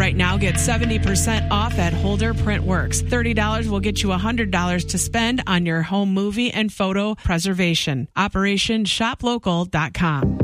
Right now, get 70% off at Holder Printworks. $30 will get you $100 to spend on your home movie and photo preservation. Operation ShopLocal.com.